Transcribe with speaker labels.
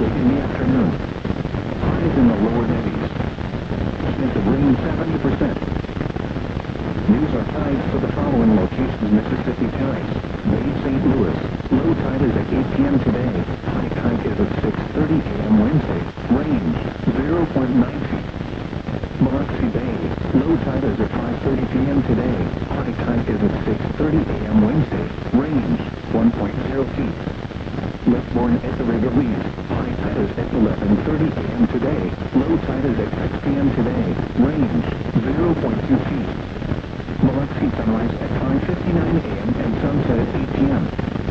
Speaker 1: late in the afternoon. Highs in the lower 90s. Chance of rain 70%. News are tides for the following locations: Mississippi Tides, Bay St. Louis. Low tide is at 8 p.m. today. High tide is at 6:30 a.m. Wednesday. Range 0.9 feet. Biloxi Bay. Low tide is at 5:30 p.m. today. High tide is at 6:30 a.m. Wednesday. Range 1.0 feet. Lake Borgne at the Rigolets. High tide is at 11:30 a.m. today. Low tide is at 6 p.m. today. Range 0.2 feet. Biloxi sunrise at 5:59 a.m. and sunset at 8 p.m.